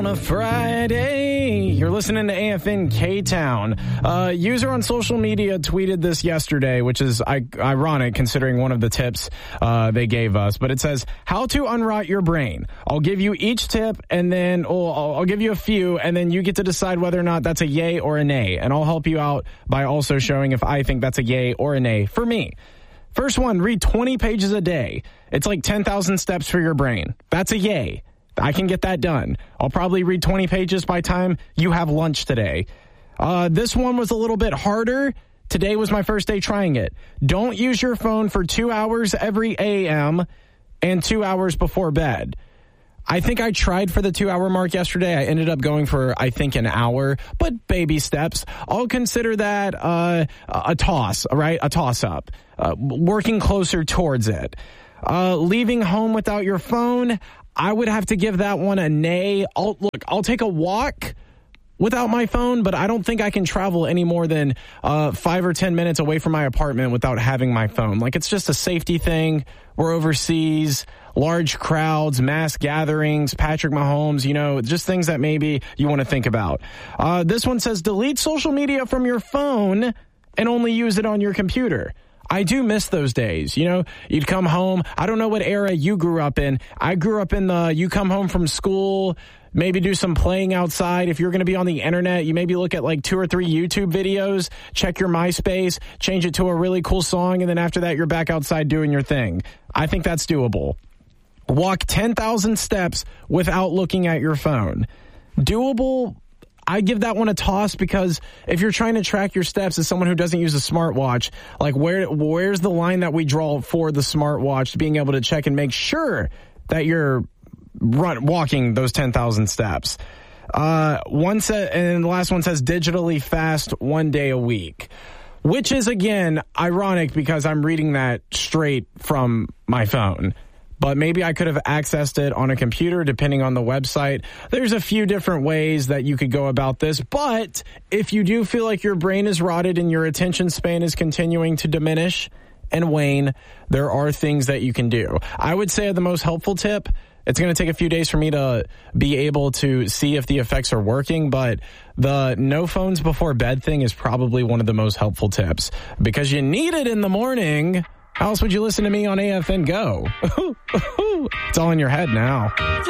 on a Friday. You're listening to AFN K-Town. User on social media tweeted this yesterday, which is ironic considering one of the tips they gave us. But it says, how to unrot your brain. I'll give you each tip, and then I'll give you a few, and then you get to decide whether or not that's a yay or a nay. And I'll help you out by also showing if I think that's a yay or a nay for me. First one, read 20 pages a day. It's like 10,000 steps for your brain. That's a yay. I can get that done. I'll probably read 20 pages by time you have lunch today. This one was a little bit harder. Today was my first day trying it. Don't use your phone for 2 hours every AM and 2 hours before bed. I think I tried for the 2 hour mark yesterday. I ended up going for, I think, an hour, but baby steps. I'll consider that a toss, right? A toss up, working closer towards it. Leaving home without your phone, I would have to give that one a nay. I'll take a walk without my phone, but I don't think I can travel any more than 5 or 10 minutes away from my apartment without having my phone. Like, it's just a safety thing. We're overseas, large crowds, mass gatherings, Patrick Mahomes, just things that maybe you want to think about. This one says, delete social media from your phone and only use it on your computer. I do miss those days. You'd come home. I don't know what era you grew up in. I grew up in you come home from school, maybe do some playing outside. If you're going to be on the internet, you maybe look at like 2 or 3 YouTube videos, check your MySpace, change it to a really cool song, and then after that, you're back outside doing your thing. I think that's doable. Walk 10,000 steps without looking at your phone. Doable. I give that one a toss because if you're trying to track your steps as someone who doesn't use a smartwatch, like where's the line that we draw for the smartwatch to being able to check and make sure that you're walking those 10,000 steps? One set, and the last one says digitally fast 1 day a week, which is, again, ironic because I'm reading that straight from my phone. But maybe I could have accessed it on a computer, depending on the website. There's a few different ways that you could go about this. But if you do feel like your brain is rotted and your attention span is continuing to diminish and wane, there are things that you can do. I would say the most helpful tip, it's going to take a few days for me to be able to see if the effects are working, but the no phones before bed thing is probably one of the most helpful tips because you need it in the morning. How else would you listen to me on AFN Go? It's all in your head now.